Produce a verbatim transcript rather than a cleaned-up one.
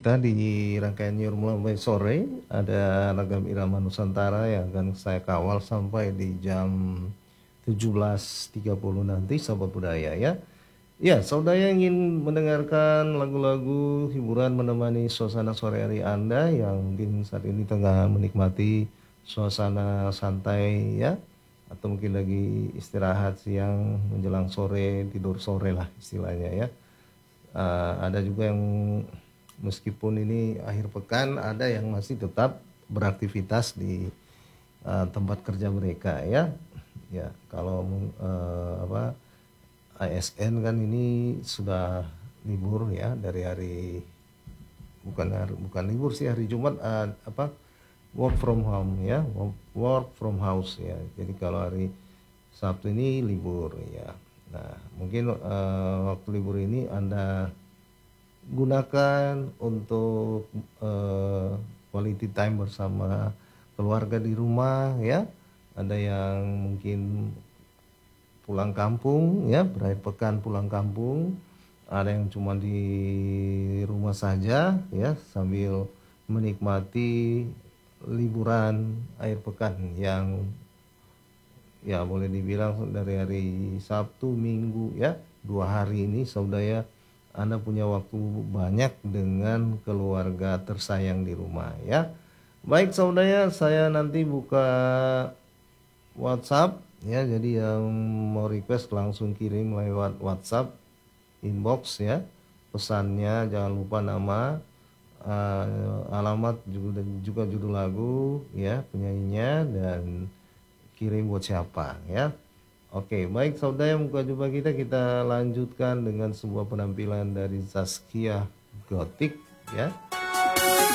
kita di rangkaian Mulai Sore. Ada ragam irama Nusantara yang akan saya kawal sampai di jam tujuh belas tiga puluh nanti, sahabat budaya ya. Ya, saudara yang ingin mendengarkan lagu-lagu hiburan menemani suasana sore hari Anda yang mungkin saat ini tengah menikmati suasana santai ya, atau mungkin lagi istirahat siang menjelang sore, tidur sore lah istilahnya ya. Uh, ada juga yang meskipun ini akhir pekan, ada yang masih tetap beraktivitas di uh, tempat kerja mereka ya. Ya, kalau uh, apa A S N kan ini sudah libur ya dari hari bukan hari, bukan libur sih, hari Jumat uh, apa work from home ya, work from house ya. Jadi kalau hari Sabtu ini libur ya. Nah, mungkin uh, waktu libur ini Anda gunakan untuk uh, quality time bersama keluarga di rumah ya. Ada yang mungkin pulang kampung ya, berakhir pekan pulang kampung. Ada yang cuma di rumah saja ya, sambil menikmati liburan akhir pekan yang ya boleh dibilang dari hari Sabtu Minggu ya, dua hari ini saudara Anda punya waktu banyak dengan keluarga tersayang di rumah ya. Baik saudara, saya nanti buka WhatsApp ya, jadi yang mau request langsung kirim lewat WhatsApp inbox ya, pesannya jangan lupa nama, uh, alamat juga, juga judul lagu ya, penyanyinya, dan kirim buat siapa ya. Oke, baik saudara, muka jumpa kita kita lanjutkan dengan sebuah penampilan dari Zaskia Gotik ya.